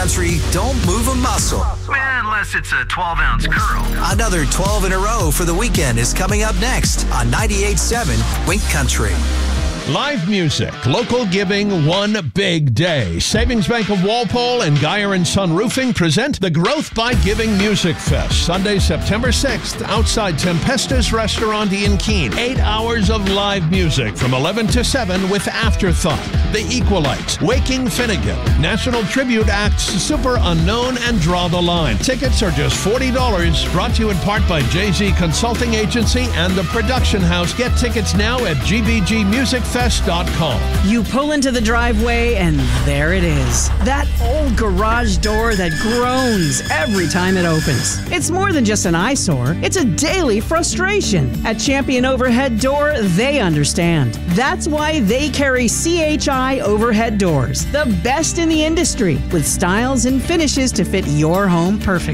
Country don't move a muscle. Unless it's a 12-ounce curl. Another 12 in a row for the weekend is coming up next on 98.7 Wink Country. Live music, local giving, one big day. Savings Bank of Walpole and Geyer & Son Roofing present the Growth by Giving Music Fest. Sunday, September 6th, outside Tempestus Restaurant in Keene. 8 hours of live music from 11 to 7 with Afterthought, The Equalites, Waking Finnegan, National Tribute Acts, Super Unknown, and Draw the Line. Tickets are just $40. Brought to you in part by JZ Consulting Agency and the Production House. Get tickets now at gbgmusicfest.com. You pull into the driveway and there it is. That old garage door that groans every time it opens. It's more than just an eyesore. It's a daily frustration. At Champion Overhead Door, they understand. That's why they carry CHI Overhead Doors, the best in the industry, with styles and finishes to fit your home perfectly.